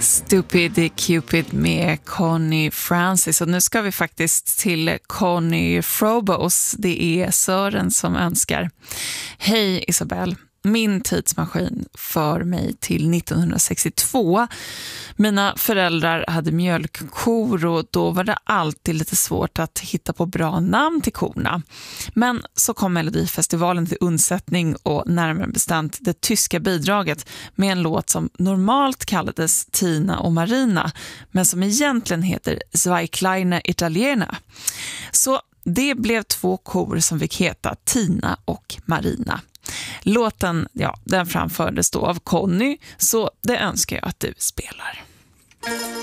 Stupid Cupid med Connie Francis. Och nu ska vi faktiskt till Connie Frobos. Det är Sören som önskar. Hej Isabelle. Min tidsmaskin för mig till 1962. Mina föräldrar hade mjölkkor och då var det alltid lite svårt att hitta på bra namn till korna. Men så kom Melodifestivalen till undsättning och närmare bestämt det tyska bidraget med en låt som normalt kallades Tina och Marina men som egentligen heter Zwei kleine Italiener. Så det blev 2 kor som fick heta Tina och Marina. Låten, den framfördes då av Connie, så det önskar jag att du spelar.